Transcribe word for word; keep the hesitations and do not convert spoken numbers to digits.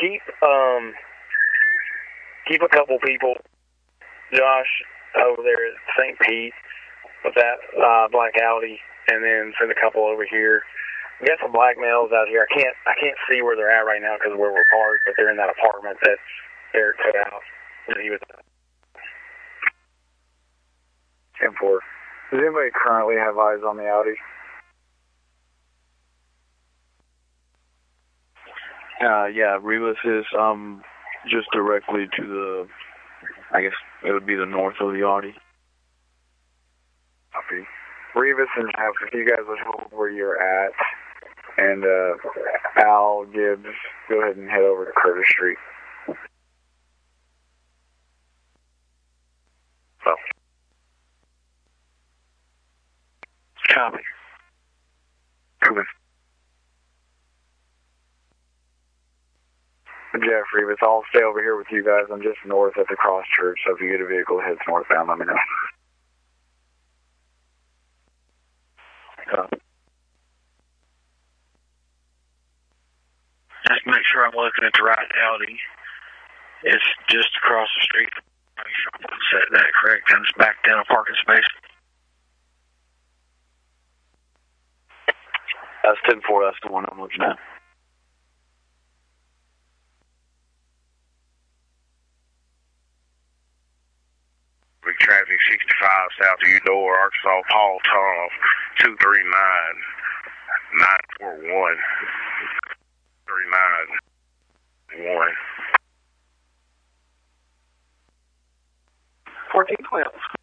keep um keep a couple people, Josh, over there at Saint Pete with that uh, black Audi, and then send a couple over here. We got some black males out here. I can't I can't see where they're at right now because of where we're parked, but they're in that apartment that Eric put out that he was at. ten four. Does anybody currently have eyes on the Audi? Uh, yeah, Rivas is um just directly to the, I guess it would be the north of the Audi. Copy. Rivas and Jeff, if you guys would hold where you're at, and uh, Al, Gibbs, go ahead and head over to Curtis Street. So. Copy. Moving. Jeff, Rivas, I'll stay over here with you guys. I'm just north at the Cross Church, so if you get a vehicle that heads northbound, let me know. Copy. Just make sure I'm looking at the right Audi. It's just across the street. Make sure I'm set that correct, and it's back down a parking space. That's ten four, that's the one I'm looking at. Big traffic sixty-five south of Eudora, Arkansas, Paul Tom, two three nine, nine four one, three nine one. fourteen twelve.